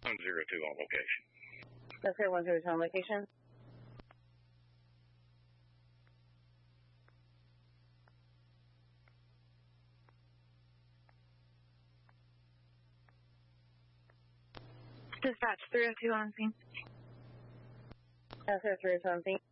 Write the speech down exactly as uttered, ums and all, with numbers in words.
one zero two on location. Okay, one zero two on location. Dispatch three oh two on scene. Okay, three oh two on scene.